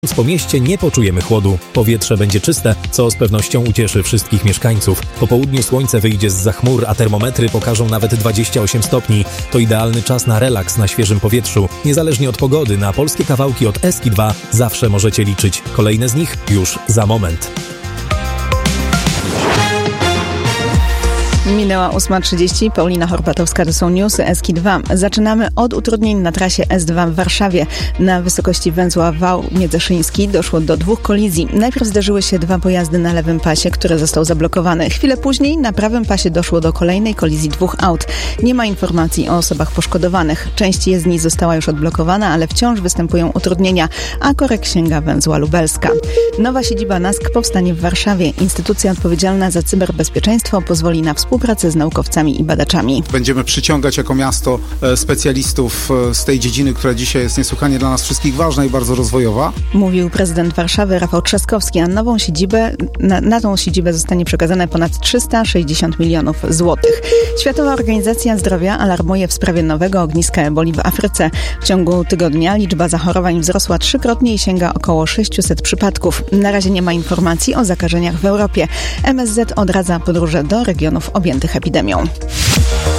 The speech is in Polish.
Po mieście nie poczujemy chłodu. Powietrze będzie czyste, co z pewnością ucieszy wszystkich mieszkańców. Po południu słońce wyjdzie zza chmur, a termometry pokażą nawet 28 stopni. To idealny czas na relaks na świeżym powietrzu. Niezależnie od pogody, na polskie kawałki od Eski 2 zawsze możecie liczyć. Kolejne z nich już za moment. Minęła 8:30, Paulina Horbatowska, to są newsy Eski 2. Zaczynamy od utrudnień na trasie S2 w Warszawie. Na wysokości węzła Wał-Miedzeszyński doszło do 2 kolizji. Najpierw zderzyły się 2 pojazdy na lewym pasie, który został zablokowany. Chwilę później na prawym pasie doszło do kolejnej kolizji 2 aut. Nie ma informacji o osobach poszkodowanych. Część jezdni została już odblokowana, ale wciąż występują utrudnienia, a korek sięga węzła Lubelska. Nowa siedziba NASK powstanie w Warszawie. Instytucja odpowiedzialna za cyberbezpieczeństwo pozwoli na współpracę z naukowcami i badaczami. Będziemy przyciągać jako miasto specjalistów z tej dziedziny, która dzisiaj jest niesłychanie dla nas wszystkich ważna i bardzo rozwojowa. Mówił prezydent Warszawy Rafał Trzaskowski, a nową siedzibę, na tą siedzibę zostanie przekazane ponad 360 milionów złotych. Światowa Organizacja Zdrowia alarmuje w sprawie nowego ogniska eboli w Afryce. W ciągu tygodnia liczba zachorowań wzrosła 3-krotnie i sięga około 600 przypadków. Na razie nie ma informacji o zakażeniach w Europie. MSZ odradza podróże do regionów objętych epidemią.